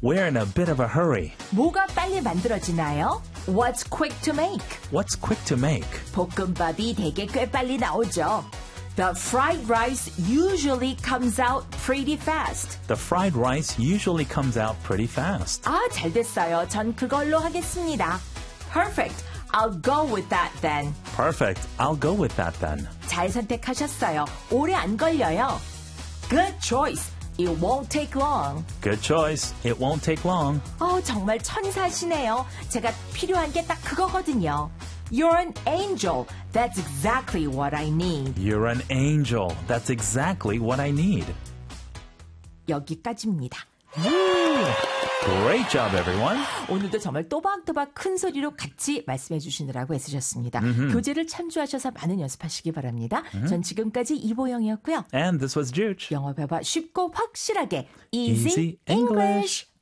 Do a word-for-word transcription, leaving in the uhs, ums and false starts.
We're in a bit of a hurry. 뭐가 빨리 만들어지나요? What's quick to make? What's quick to make? 볶음밥이 되게 꽤 빨리 나오죠. The fried rice usually comes out pretty fast. The fried rice usually comes out pretty fast. 아, 잘 됐어요. 전 그걸로 하겠습니다. Perfect. I'll go with that then. Perfect. I'll go with that then. 잘 선택하셨어요. 오래 안 걸려요. Good choice. It won't take long. Good choice. It won't take long. 어, 정말 천사시네요. 제가 필요한 게 딱 그거거든요. You're an angel. That's exactly what I need. You're an angel. That's exactly what I need. 여기까지입니다. Great job, everyone. 오늘도 정말 또박또박 큰 소리로 같이 말씀해 주시느라고 애쓰셨습니다. Mm-hmm. 교재를 참조하셔서 많은 연습하시기 바랍니다. Mm-hmm. 전 지금까지 이보영이었고요. And this was Juge. 영어 배워 쉽고 확실하게 Easy, Easy English. English.